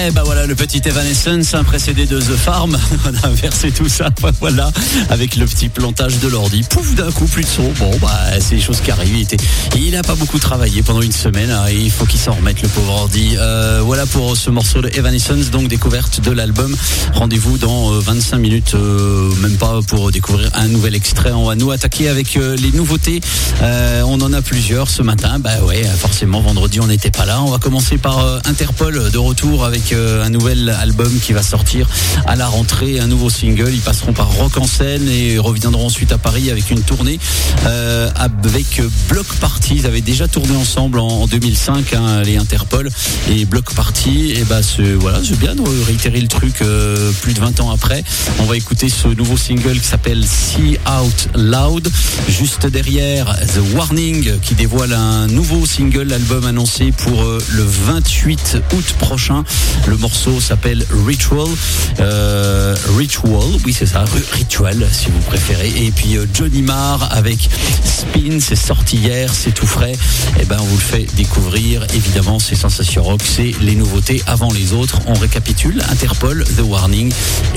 bah voilà, le petit Evanescence, précédé de The Farm. On a inversé tout ça, voilà, avec le petit plantage de l'ordi. Pouf, d'un coup, plus de son. Bon, bah, c'est des choses qui arrivent. Il a pas beaucoup travaillé pendant une semaine. Hein, et il faut qu'il s'en remette, le pauvre ordi. Voilà pour ce morceau de Evanescence, donc découverte de l'album. Rendez-vous dans 25 minutes, même pas, pour découvrir un nouvel extrait. On va nous attaquer avec les nouveautés. On en a plusieurs ce matin. Bah ouais, forcément, vendredi, on n'était pas là. On va commencer par Interpol, de retour avec un nouvel album qui va sortir à la rentrée, un nouveau single. Ils passeront par Rock en Seine et reviendront ensuite à Paris avec une tournée avec Bloc Party. Ils avaient déjà tourné ensemble en 2005, hein, les Interpol et Bloc Party. Et bah voilà, c'est bien de réitérer le truc plus de 20 ans après. On va écouter ce nouveau single qui s'appelle See Out Loud. Juste derrière, The Warning qui dévoile un nouveau single, l'album annoncé pour le 28 août prochain. Le morceau s'appelle Ritual. Ritual, oui c'est ça, Ritual si vous préférez. Et puis Johnny Marr avec Spin, c'est sorti hier, c'est tout frais. Et ben on vous le fait découvrir. Évidemment, c'est Sensation Rock, c'est les nouveautés avant les autres. On récapitule: Interpol, The Warning